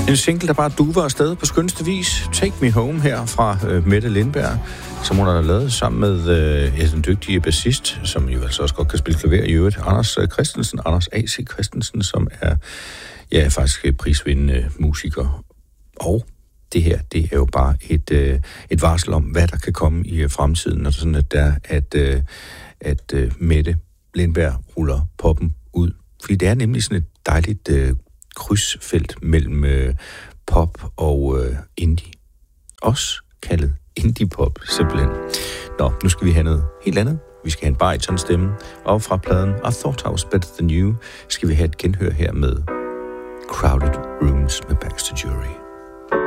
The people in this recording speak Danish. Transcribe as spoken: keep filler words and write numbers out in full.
En single, der bare duver afsted på skønste vis. Take Me Home her fra øh, Mette Lindberg, som hun har lavet sammen med øh, den dygtige bassist, som jo altså også godt kan spille klaver i øvrigt, Anders Christensen, Anders A C Christensen, som er ja, faktisk prisvindende musiker. Og det her, det er jo bare et, øh, et varsel om, hvad der kan komme i øh, fremtiden, og sådan at der, at, øh, at øh, Mette Lindberg ruller poppen ud. Fordi det er nemlig sådan et dejligt øh, krydsfelt mellem øh, pop og øh, indie. Også kaldet indie-pop, simpelthen. Nå, nu skal vi have noget helt andet. Vi skal have en bariton-stemme. Og fra pladen I Thought I Was Better Than You skal vi have et genhør her med Crowded Rooms med Baxter Jury.